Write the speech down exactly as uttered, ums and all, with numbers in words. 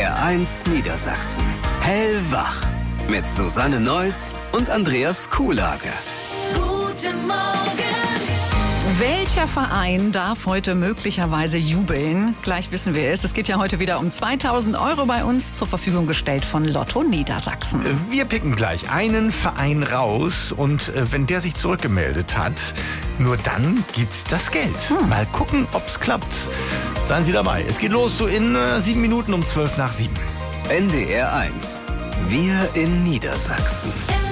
R eins Niedersachsen. Hellwach. Mit Susanne Neuss und Andreas Kuhlage. Guten Morgen! Welcher Verein darf heute möglicherweise jubeln? Gleich wissen wir es. Es geht ja heute wieder um zweitausend Euro bei uns, zur Verfügung gestellt von Lotto Niedersachsen. Wir picken gleich einen Verein raus und äh, wenn der sich zurückgemeldet hat, nur dann gibt's das Geld. Hm. Mal gucken, ob's klappt. Seien Sie dabei. Es geht los so in äh, sieben Minuten um zwölf nach sieben. N D R eins. Wir in Niedersachsen.